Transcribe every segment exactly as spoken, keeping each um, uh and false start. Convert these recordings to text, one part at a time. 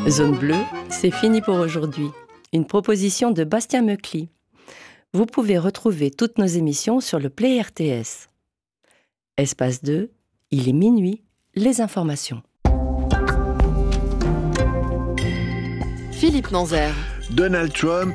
Zone bleue, c'est fini pour aujourd'hui. Une proposition de Bastien Meucli. Vous pouvez retrouver toutes nos émissions sur le Play R T S. Espace deux, il est minuit, les informations. Philippe Nanzer. Donald Trump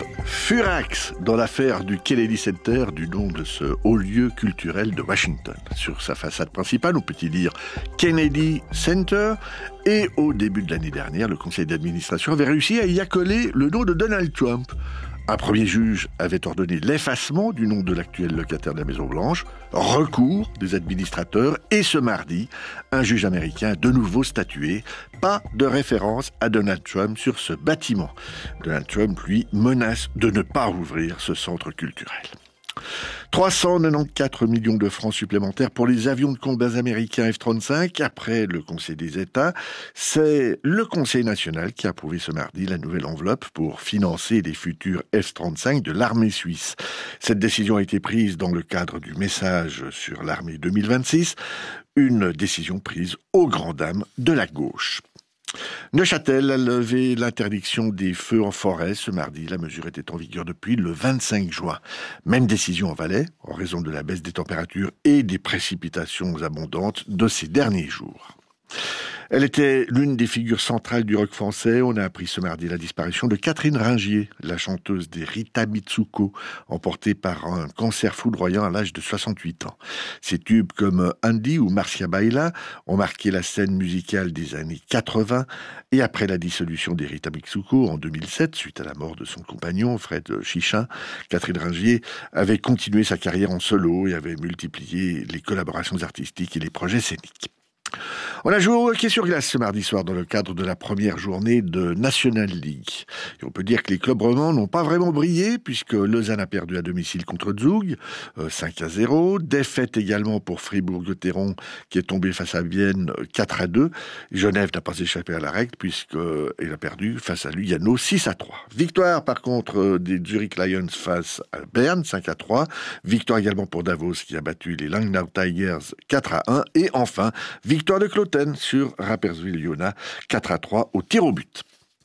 furax dans l'affaire du Kennedy Center, du nom de ce haut lieu culturel de Washington. Sur sa façade principale, on peut y lire Kennedy Center. Et au début de l'année dernière, le conseil d'administration avait réussi à y accoler le nom de Donald Trump. Un premier juge avait ordonné l'effacement du nom de l'actuel locataire de la Maison-Blanche, recours des administrateurs, et ce mardi, un juge américain a de nouveau statué. Pas de référence à Donald Trump sur ce bâtiment. Donald Trump, lui, menace de ne pas rouvrir ce centre culturel. trois cent quatre-vingt-quatorze millions de francs supplémentaires pour les avions de combat américains F trente-cinq après le Conseil des États. C'est le Conseil national qui a approuvé ce mardi la nouvelle enveloppe pour financer les futurs F trente-cinq de l'armée suisse. Cette décision a été prise dans le cadre du message sur l'armée deux mille vingt-six, une décision prise aux grandes dames de la gauche. Neuchâtel a levé l'interdiction des feux en forêt ce mardi. La mesure était en vigueur depuis le vingt-cinq juin. Même décision en Valais, en raison de la baisse des températures et des précipitations abondantes de ces derniers jours. Elle était l'une des figures centrales du rock français. On a appris ce mardi la disparition de Catherine Ringier, la chanteuse des Rita Mitsuko, emportée par un cancer foudroyant à l'âge de soixante-huit ans. Ses tubes comme Andy ou Marcia Baila ont marqué la scène musicale des années quatre-vingts. Et après la dissolution des Rita Mitsuko en deux mille sept, suite à la mort de son compagnon Fred Chichin, Catherine Ringier avait continué sa carrière en solo et avait multiplié les collaborations artistiques et les projets scéniques. On a joué au hockey sur glace ce mardi soir dans le cadre de la première journée de National League. Et on peut dire que les clubs romans n'ont pas vraiment brillé puisque Lausanne a perdu à domicile contre Zug, euh, cinq à zéro. Défaite également pour Fribourg-Gotteron qui est tombé face à Vienne quatre à deux. Genève n'a pas échappé à la règle puisqu'elle a perdu face à Lugano six à trois. Victoire par contre des Zurich Lions face à Berne cinq à trois. Victoire également pour Davos qui a battu les Langnau Tigers quatre à un. Et enfin, victoire de Cloten sur Rapperswil-Jona, quatre à trois au tir au but.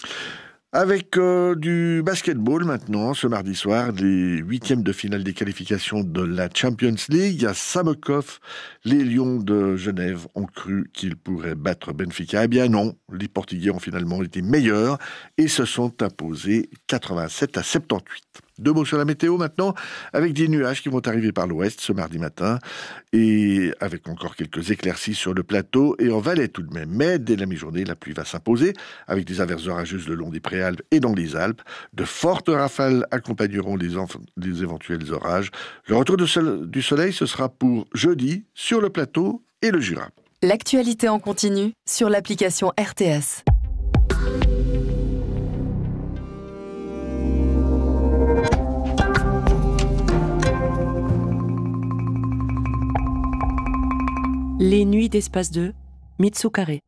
Avec euh, du basketball maintenant, ce mardi soir, les huitièmes de finale des qualifications de la Champions League. À Samokov, les Lions de Genève ont cru qu'ils pourraient battre Benfica. Eh bien non, les Portugais ont finalement été meilleurs et se sont imposés quatre-vingt-sept à soixante-dix-huit. Deux mots sur la météo maintenant, avec des nuages qui vont arriver par l'ouest ce mardi matin, et avec encore quelques éclaircies sur le plateau et en Valais tout de même. Mais dès la mi-journée, la pluie va s'imposer, avec des averses orageuses le long des Préalpes et dans les Alpes. De fortes rafales accompagneront les, enf- les éventuels orages. Le retour de sol- du soleil, ce sera pour jeudi sur le plateau et le Jura. L'actualité en continu sur l'application R T S. Les nuits d'Espace deux, Mitsukare.